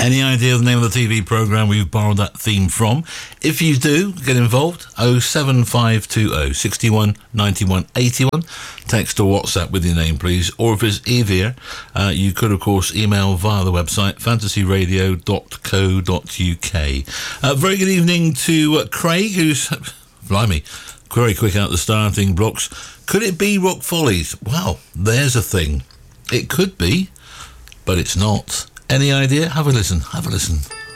Any idea of the name of the TV programme we've borrowed that theme from? If you do, get involved. 07520 61 91 81. Text or WhatsApp with your name, please. Or if it's easier, you could, of course, email via the website fantasyradio.co.uk. Very good evening to Craig, who's, blimey, very quick out the starting blocks. Could it be Rock Follies? Well, there's a thing. It could be, but it's not. Any idea? Have a listen. Have a listen.